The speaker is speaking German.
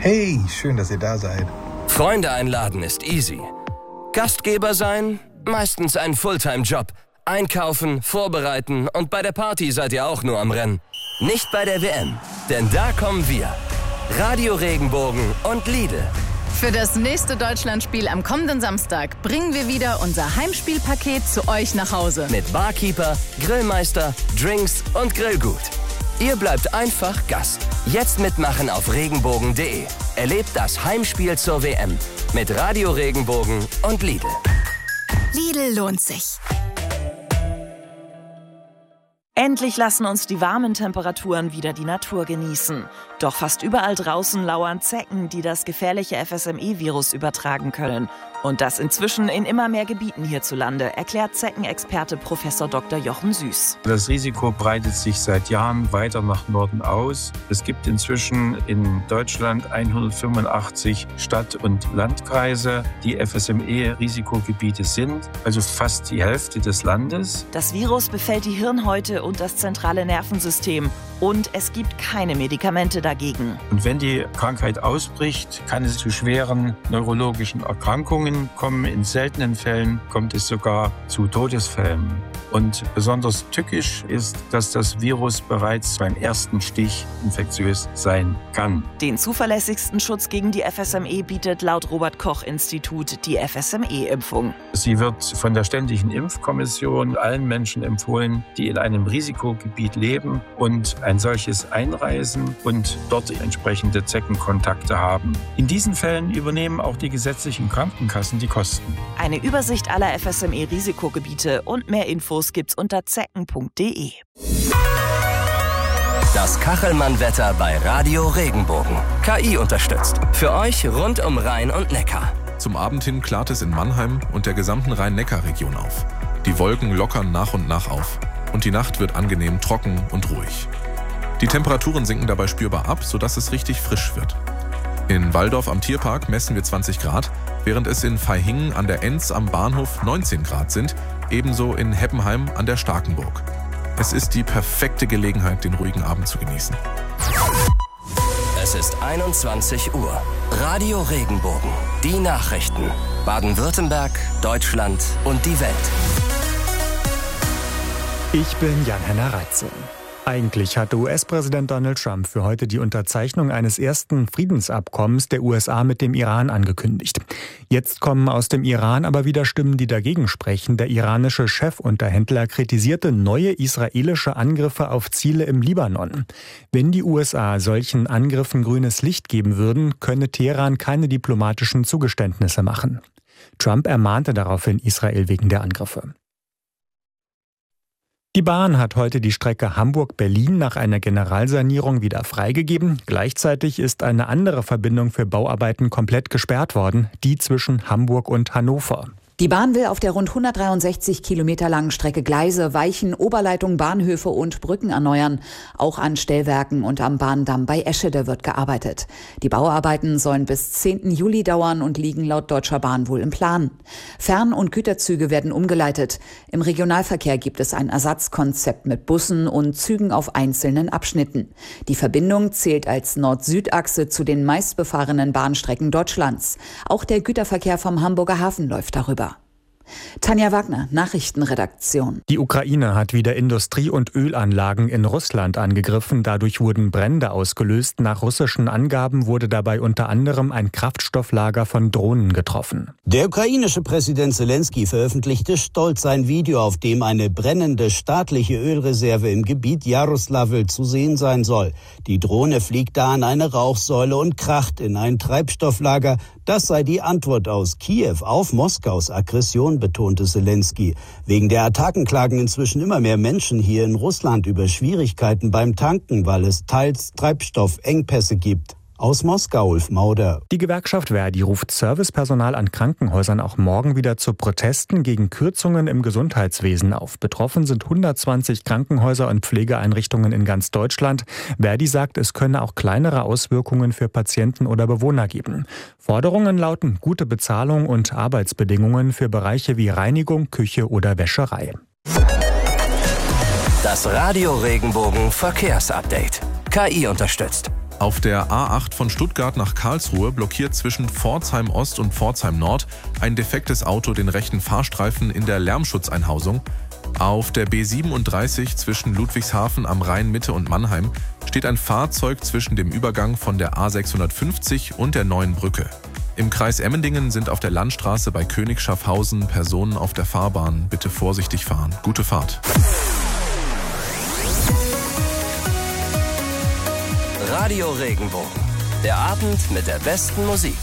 Hey, schön, dass ihr da seid. Freunde einladen ist easy. Gastgeber sein? Meistens ein Fulltime-Job. Einkaufen, vorbereiten und bei der Party seid ihr auch nur am Rennen. Nicht bei der WM, denn da kommen wir. Radio Regenbogen und Lidl. Für das nächste Deutschlandspiel am kommenden Samstag bringen wir wieder unser Heimspielpaket zu euch nach Hause. Mit Barkeeper, Grillmeister, Drinks und Grillgut. Ihr bleibt einfach Gast. Jetzt mitmachen auf regenbogen.de. Erlebt das Heimspiel zur WM mit Radio Regenbogen und Lidl. Lidl lohnt sich. Endlich lassen uns die warmen Temperaturen wieder die Natur genießen. Doch fast überall draußen lauern Zecken, die das gefährliche FSME-Virus übertragen können. Und das inzwischen in immer mehr Gebieten hierzulande, erklärt Zeckenexperte Prof. Dr. Jochen Süß. Das Risiko breitet sich seit Jahren weiter nach Norden aus. Es gibt inzwischen in Deutschland 185 Stadt- und Landkreise, die FSME-Risikogebiete sind, also fast die Hälfte des Landes. Das Virus befällt die Hirnhäute und das zentrale Nervensystem. Und es gibt keine Medikamente dagegen. Und wenn die Krankheit ausbricht, kann es zu schweren neurologischen Erkrankungen kommen. In seltenen Fällen kommt es sogar zu Todesfällen. Und besonders tückisch ist, dass das Virus bereits beim ersten Stich infektiös sein kann. Den zuverlässigsten Schutz gegen die FSME bietet laut Robert-Koch-Institut die FSME-Impfung. Sie wird von der Ständigen Impfkommission allen Menschen empfohlen, die in einem Risikogebiet leben und ein solches einreisen und dort entsprechende Zeckenkontakte haben. In diesen Fällen übernehmen auch die gesetzlichen Krankenkassen die Kosten. Eine Übersicht aller FSME-Risikogebiete und mehr Infos gibt's unter zecken.de. Das Kachelmann-Wetter bei Radio Regenbogen. KI unterstützt. Für euch rund um Rhein und Neckar. Zum Abend hin klart es in Mannheim und der gesamten Rhein-Neckar-Region auf. Die Wolken lockern nach und nach auf. Und die Nacht wird angenehm trocken und ruhig. Die Temperaturen sinken dabei spürbar ab, sodass es richtig frisch wird. In Walldorf am Tierpark messen wir 20 Grad, während es in Vaihingen an der Enz am Bahnhof 19 Grad sind, ebenso in Heppenheim an der Starkenburg. Es ist die perfekte Gelegenheit, den ruhigen Abend zu genießen. Es ist 21 Uhr. Radio Regenbogen. Die Nachrichten. Baden-Württemberg, Deutschland und die Welt. Ich bin Jan-Henner Reitze. Eigentlich hatte US-Präsident Donald Trump für heute die Unterzeichnung eines ersten Friedensabkommens der USA mit dem Iran angekündigt. Jetzt kommen aus dem Iran aber wieder Stimmen, die dagegen sprechen. Der iranische Chefunterhändler kritisierte neue israelische Angriffe auf Ziele im Libanon. Wenn die USA solchen Angriffen grünes Licht geben würden, könne Teheran keine diplomatischen Zugeständnisse machen. Trump ermahnte daraufhin Israel wegen der Angriffe. Die Bahn hat heute die Strecke Hamburg-Berlin nach einer Generalsanierung wieder freigegeben. Gleichzeitig ist eine andere Verbindung für Bauarbeiten komplett gesperrt worden, die zwischen Hamburg und Hannover. Die Bahn will auf der rund 163 Kilometer langen Strecke Gleise, Weichen, Oberleitungen, Bahnhöfe und Brücken erneuern. Auch an Stellwerken und am Bahndamm bei Eschede wird gearbeitet. Die Bauarbeiten sollen bis 10. Juli dauern und liegen laut Deutscher Bahn wohl im Plan. Fern- und Güterzüge werden umgeleitet. Im Regionalverkehr gibt es ein Ersatzkonzept mit Bussen und Zügen auf einzelnen Abschnitten. Die Verbindung zählt als Nord-Süd-Achse zu den meistbefahrenen Bahnstrecken Deutschlands. Auch der Güterverkehr vom Hamburger Hafen läuft darüber. Tanja Wagner, Nachrichtenredaktion. Die Ukraine hat wieder Industrie- und Ölanlagen in Russland angegriffen. Dadurch wurden Brände ausgelöst. Nach russischen Angaben wurde dabei unter anderem ein Kraftstofflager von Drohnen getroffen. Der ukrainische Präsident Zelensky veröffentlichte stolz ein Video, auf dem eine brennende staatliche Ölreserve im Gebiet Jaroslawl zu sehen sein soll. Die Drohne fliegt da an eine Rauchsäule und kracht in ein Treibstofflager. Das sei die Antwort aus Kiew auf Moskaus Aggression, betonte Zelensky. Wegen der Attacken klagen inzwischen immer mehr Menschen hier in Russland über Schwierigkeiten beim Tanken, weil es teils Treibstoffengpässe gibt. Aus Moskau, Ulf Mauder. Die Gewerkschaft Verdi ruft Servicepersonal an Krankenhäusern auch morgen wieder zu Protesten gegen Kürzungen im Gesundheitswesen auf. Betroffen sind 120 Krankenhäuser und Pflegeeinrichtungen in ganz Deutschland. Verdi sagt, es könne auch kleinere Auswirkungen für Patienten oder Bewohner geben. Forderungen lauten gute Bezahlung und Arbeitsbedingungen für Bereiche wie Reinigung, Küche oder Wäscherei. Das Radio Regenbogen Verkehrsupdate. KI unterstützt. Auf der A8 von Stuttgart nach Karlsruhe blockiert zwischen Pforzheim Ost und Pforzheim Nord ein defektes Auto den rechten Fahrstreifen in der Lärmschutzeinhausung. Auf der B37 zwischen Ludwigshafen am Rhein Mitte und Mannheim steht ein Fahrzeug zwischen dem Übergang von der A650 und der Neuen Brücke. Im Kreis Emmendingen sind auf der Landstraße bei König Schaffhausen Personen auf der Fahrbahn. Bitte vorsichtig fahren. Gute Fahrt. Radio Regenbogen. Der Abend mit der besten Musik.